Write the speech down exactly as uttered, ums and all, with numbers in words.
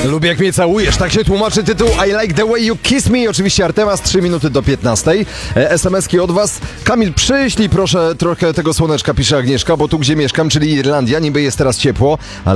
Lubię jak mnie całujesz, tak się tłumaczy tytuł I like the way you kiss me. Oczywiście Artemas, trzy minuty do piętnastej. E, es em eski od was. Kamil, przyślij proszę trochę tego słoneczka, pisze Agnieszka, bo tu gdzie mieszkam, czyli Irlandia, niby jest teraz ciepło, ale